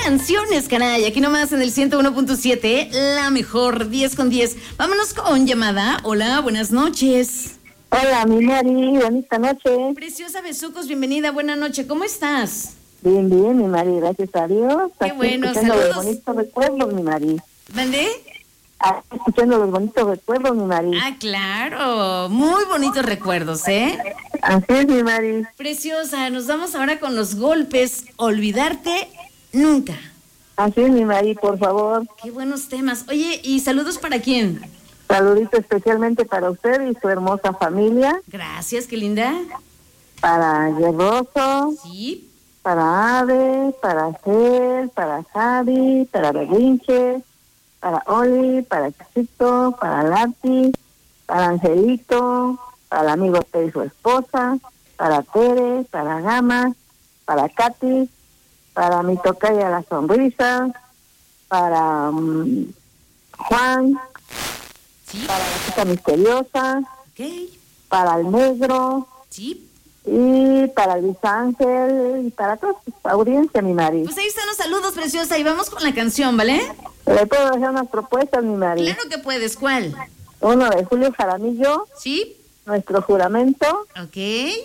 canciones, caray. Aquí nomás en el 101.7, la mejor, 10 con 10. Vámonos con llamada. Hola, buenas noches. Hola, mi Mari, bonita noche. Preciosa Besucos, bienvenida, buena noche. ¿Cómo estás? Bien, bien, mi Mari, gracias a Dios. Qué Aquí bueno, escuchando saludos. los bonitos recuerdos, mi Mari. ¿Mandé? Aquí escuchando los bonitos recuerdos, mi Mari. Ah, claro. Muy bonitos recuerdos, ¿eh? Así es, mi Mari. Preciosa, nos vamos ahora con los golpes. Olvidarte nunca. Así es, mi Mari, por favor. Qué buenos temas. Oye, ¿y saludos para quién? Saludito especialmente para usted y su hermosa familia. Gracias, qué linda. Para Guerroso, Sí. para Ave, para Gel, para Javi, para Berrinche, para Oli, para Chito, para Lati, para Angelito, para el amigo Tere y su esposa, para Tere, para Gama, para Katy, para mi tocaya La Sonrisa, para Juan, Sí. para la chica misteriosa, Ok. para el negro Sí. y para Luis Ángel y para toda su audiencia, mi Mari. Pues ahí están los saludos, preciosa, y vamos con la canción, ¿vale? Le puedo dejar unas propuestas, mi Mari. Claro que puedes, ¿cuál? Uno de Julio Jaramillo, Sí. Nuestro Juramento, Ok.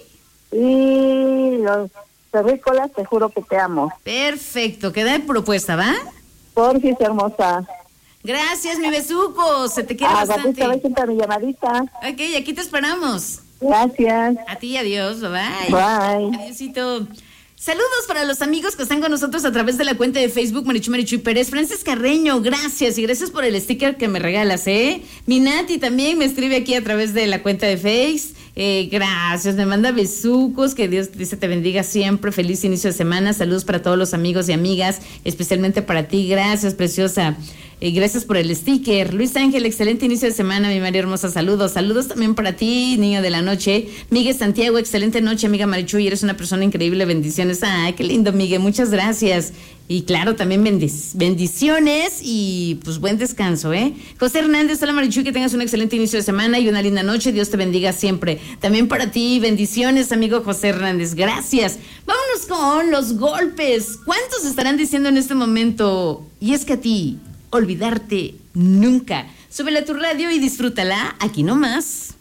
y los terrícolas, Te juro que te amo. Perfecto, queda de propuesta, ¿va? Porfis, hermosa. Gracias, mi besuco, se te quiere bastante. Gatita, para mi llamadita. Ok, aquí te esperamos. Gracias. A ti, adiós, bye bye. Bye. Adiósito. Saludos para los amigos que están con nosotros a través de la cuenta de Facebook Marichuy Pérez. Frances Carreño, gracias y gracias por el sticker que me regalas, ¿eh? Mi Nati también me escribe aquí a través de la cuenta de Face. Gracias, me manda besucos, que Dios dice te bendiga siempre, feliz inicio de semana, saludos para todos los amigos y amigas, especialmente para ti, gracias, preciosa. Gracias por el sticker. Luis Ángel, excelente inicio de semana, mi María hermosa, saludos. Saludos también para ti, niño de la noche. Miguel Santiago, excelente noche, amiga Marichuy, eres una persona increíble, bendiciones. Ay, qué lindo, Miguel, muchas gracias. Y claro, también bendiciones y pues buen descanso, ¿eh? José Hernández, hola Marichuy, que tengas un excelente inicio de semana y una linda noche, Dios te bendiga siempre. También para ti, bendiciones, amigo José Hernández, gracias. Vámonos con los golpes. ¿Cuántos estarán diciendo en este momento? Y es que a ti, olvidarte nunca. Súbela a tu radio y disfrútala aquí nomás.